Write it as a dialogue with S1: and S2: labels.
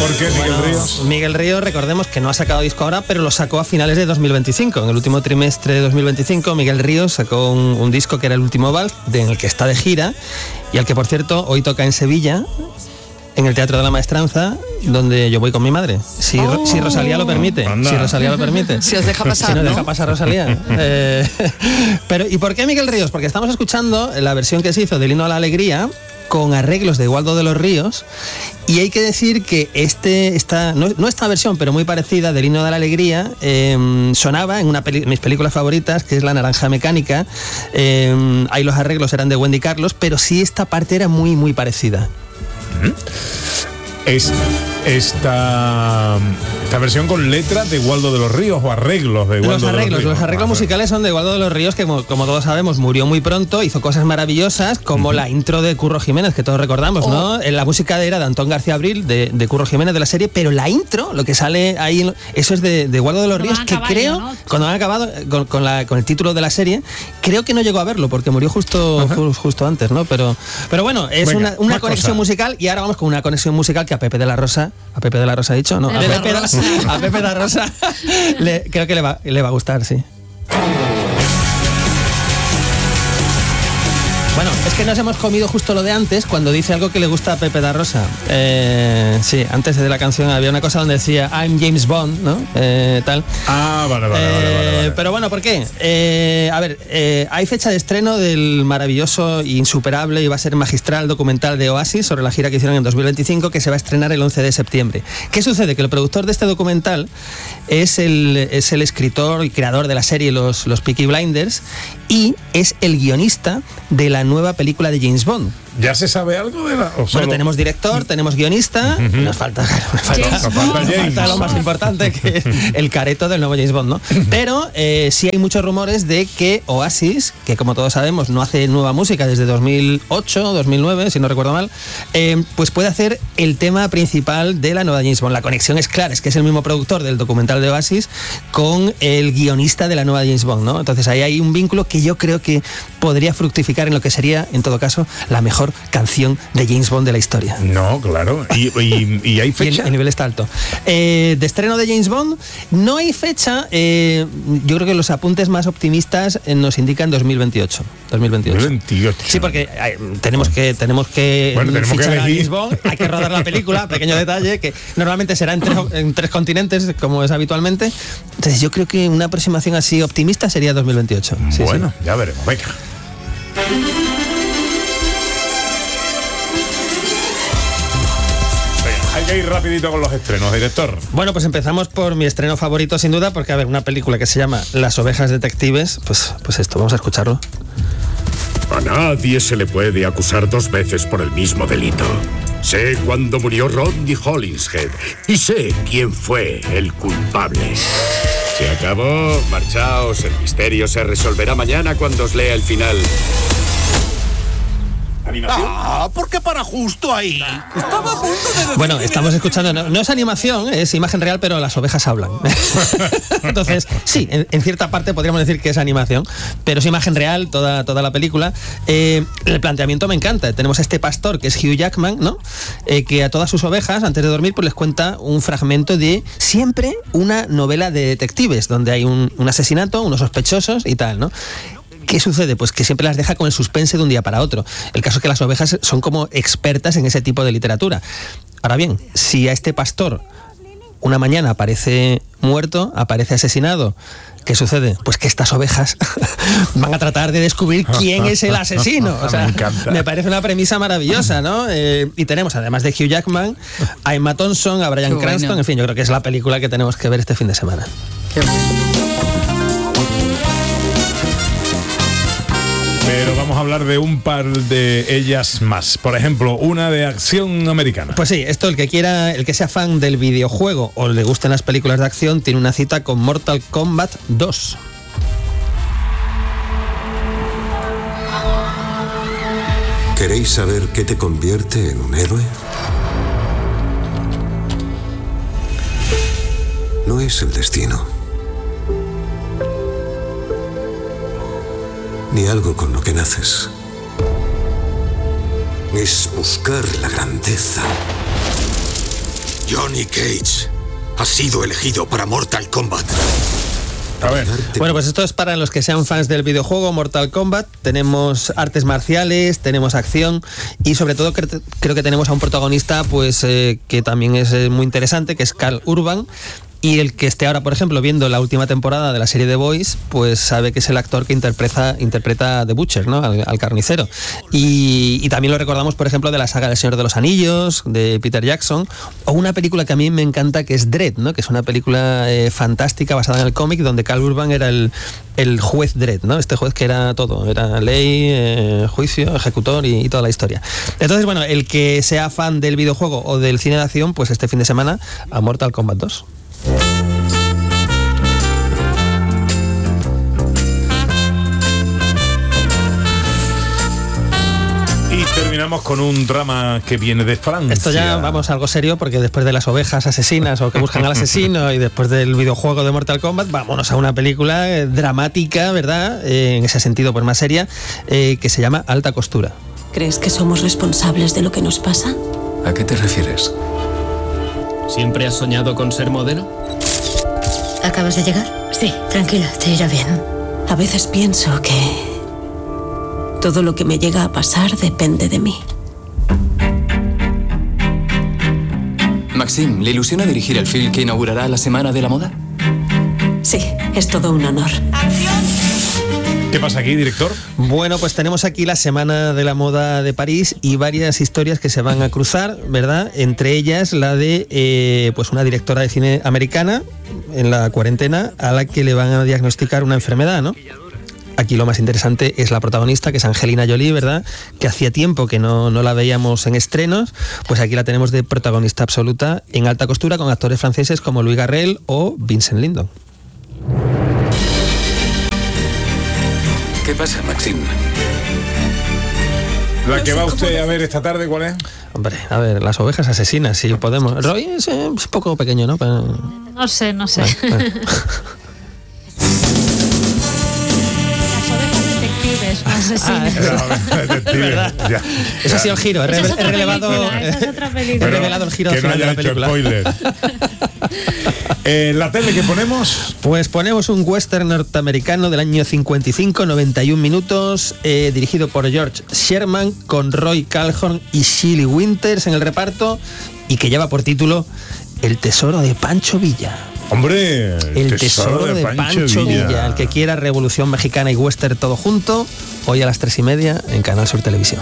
S1: ¿Por qué Miguel Ríos?
S2: Miguel Ríos, recordemos que no ha sacado disco ahora, pero lo sacó a finales de 2025. En el último trimestre de 2025, Miguel Ríos sacó un disco que era El último vals, en el que está de gira, y al que, por cierto, hoy toca en Sevilla, en el Teatro de la Maestranza, donde yo voy con mi madre. Si Rosalía lo permite.
S1: Anda.
S2: Si Rosalía lo permite.
S3: Si os deja pasar,
S2: Si nos
S3: ¿no?
S2: deja pasar Rosalía. Pero, ¿y por qué Miguel Ríos? Porque estamos escuchando la versión que se hizo del Himno a la Alegría con arreglos de Waldo de los Ríos, y hay que decir que no esta versión, pero muy parecida, del Himno de la Alegría, sonaba en una de mis películas favoritas, que es La Naranja Mecánica. Ahí los arreglos eran de Wendy Carlos, pero sí esta parte era muy, muy parecida. Esta versión con letra de Waldo de los Ríos o arreglos de Waldo de los Ríos. Los arreglos musicales son de Waldo de los Ríos, que como todos sabemos murió muy pronto, hizo cosas maravillosas como la intro de Curro Jiménez, que todos recordamos, ¿no? La música era de Antón García Abril, de Curro Jiménez, de la serie, pero la intro, lo que sale ahí, eso es de Waldo de los Ríos, que creo, cuando han acabado con el título de la serie, creo que no llegó a verlo, porque murió justo antes, ¿no? Pero bueno, es una conexión musical, y ahora vamos con una conexión musical que a Pepe de la Rosa ha dicho, no, a Pepe da Rosa creo que le va a gustar, sí. Bueno, es que nos hemos comido justo lo de antes, cuando dice algo que le gusta a Pepe da Rosa. Sí, antes de la canción había una cosa donde decía I'm James Bond, ¿no? Tal. Vale. Pero bueno, ¿por qué? Hay fecha de estreno del maravilloso e insuperable, y va a ser magistral, documental de Oasis sobre la gira que hicieron en 2025, que se va a estrenar el 11 de septiembre. ¿Qué sucede? Que el productor de este documental es el escritor y creador de la serie Los Peaky Blinders, y es el guionista de la nueva película de James Bond.
S1: ¿Ya se sabe algo de la...?
S2: Bueno, tenemos director, tenemos guionista, nos falta lo más importante, que es el careto del nuevo James Bond, ¿no? Pero sí hay muchos rumores de que Oasis, que como todos sabemos no hace nueva música desde 2008, 2009, si no recuerdo mal, pues puede hacer el tema principal de la nueva James Bond. La conexión es clara, es que es el mismo productor del documental de Oasis con el guionista de la nueva James Bond, ¿no? Entonces ahí hay un vínculo que yo creo que podría fructificar en lo que sería, en todo caso, la mejor canción de James Bond de la historia.
S1: No, claro. ¿Y hay fecha?
S2: El nivel está alto. De estreno de James Bond, no hay fecha. Yo creo que los apuntes más optimistas nos indican 2028.
S1: 2028.
S2: Sí, porque tenemos que fichar a James Bond, hay que rodar la película, pequeño detalle, que normalmente será en tres continentes, como es habitualmente. Entonces yo creo que una aproximación así optimista sería 2028.
S1: Bueno, ya veremos. Venga. Hay que ir rapidito con los estrenos, director.
S2: Bueno, pues empezamos por mi estreno favorito, sin duda, porque, a ver, una película que se llama Las ovejas detectives, pues esto, vamos a escucharlo.
S4: A nadie se le puede acusar dos veces por el mismo delito. Sé cuándo murió Rodney Hollingshead y sé quién fue el culpable. Se acabó, marchaos, el misterio se resolverá mañana cuando os lea el final.
S1: ¿Animación?
S5: ¿Por qué para justo ahí? Estaba a punto de decir.
S2: Bueno, estamos escuchando, no es animación, es imagen real, pero las ovejas hablan. Entonces, sí, en cierta parte podríamos decir que es animación, pero es imagen real toda la película. El planteamiento me encanta. Tenemos a este pastor, que es Hugh Jackman, ¿no? Que a todas sus ovejas, antes de dormir, pues les cuenta un fragmento de siempre una novela de detectives, donde hay un asesinato, unos sospechosos y tal, ¿no? ¿Qué sucede? Pues que siempre las deja con el suspense de un día para otro. El caso es que las ovejas son como expertas en ese tipo de literatura. Ahora bien, si a este pastor una mañana aparece muerto, aparece asesinado, ¿qué sucede? Pues que estas ovejas van a tratar de descubrir quién es el asesino. O sea, me parece una premisa maravillosa, ¿no? Y tenemos, además de Hugh Jackman, a Emma Thompson, a Bryan Cranston, en fin, yo creo que es la película que tenemos que ver este fin de semana.
S3: Qué bueno.
S1: Pero vamos a hablar de un par de ellas más. Por ejemplo, una de acción americana.
S2: Pues sí, esto, el que sea fan del videojuego o le gusten las películas de acción, tiene una cita con Mortal Kombat 2.
S6: ¿Queréis saber qué te convierte en un héroe? No es el destino. Ni algo con lo que naces. Es buscar la grandeza Johnny Cage ha sido elegido para Mortal Kombat.
S1: A ver.
S2: Bueno, pues esto es para los que sean fans del videojuego Mortal Kombat. Tenemos artes marciales, tenemos acción y sobre todo creo que tenemos a un protagonista pues que también es muy interesante, que es Karl Urban. Y el que esté ahora, por ejemplo, viendo la última temporada de la serie The Boys, pues sabe que es el actor que interpreta a The Butcher, ¿no? Al carnicero. Y también lo recordamos, por ejemplo, de la saga del Señor de los Anillos, de Peter Jackson, o una película que a mí me encanta, que es Dredd, ¿no? Que es una película fantástica basada en el cómic, donde Karl Urban era el juez Dredd, ¿no? Este juez que era todo, era ley, juicio, ejecutor y toda la historia. Entonces, bueno, el que sea fan del videojuego o del cine de acción, pues este fin de semana a Mortal Kombat 2.
S1: Y terminamos con un drama que viene de Francia.
S2: Esto ya vamos a algo serio, porque después de las ovejas asesinas o que buscan al asesino y después del videojuego de Mortal Kombat, vámonos a una película dramática, ¿verdad? En ese sentido, pues más seria, que se llama Alta Costura.
S3: ¿Crees que somos responsables de lo que nos pasa?
S7: ¿A qué te refieres? ¿Siempre has soñado con ser modelo?
S3: ¿Acabas de llegar? Sí, tranquila, te irá bien. A veces pienso que todo lo que me llega a pasar depende de mí.
S7: Maxime, ¿le ilusiona dirigir el film que inaugurará la Semana de la Moda?
S3: Sí, es todo un honor.
S1: ¿Qué pasa aquí, director?
S2: Bueno, pues tenemos aquí la Semana de la Moda de París y varias historias que se van a cruzar, ¿verdad? Entre ellas la de pues una directora de cine americana en la cuarentena a la que le van a diagnosticar una enfermedad, ¿no? Aquí lo más interesante es la protagonista, que es Angelina Jolie, ¿verdad? Que hacía tiempo que no la veíamos en estrenos, pues aquí la tenemos de protagonista absoluta en Alta Costura con actores franceses como Louis Garrel o Vincent Lindon.
S7: ¿Qué pasa, Maxime?
S1: ¿La que va usted a ver esta tarde cuál es?
S2: Hombre, a ver, Las ovejas asesinas, si podemos. Roy es un poco pequeño, ¿no? Pero...
S8: No sé.
S2: Bueno.
S8: Las ovejas detectives,
S1: Ya.
S2: Eso ha sido el giro,
S8: Esa es otra
S2: relevado,
S8: película, esa es otra película.
S2: he revelado el giro
S1: Que
S2: al
S1: no
S2: final de
S1: haya
S2: la
S1: hecho
S2: película.
S1: spoiler. La tele que ponemos.
S2: Pues ponemos un western norteamericano del año 55, 91 minutos, dirigido por George Sherman, con Roy Calhoun y Shelley Winters en el reparto, y que lleva por título El tesoro de Pancho Villa.
S1: Hombre,
S2: El tesoro de Pancho Villa. El que quiera revolución mexicana y western todo junto, hoy a las 3:30 en Canal Sur Televisión.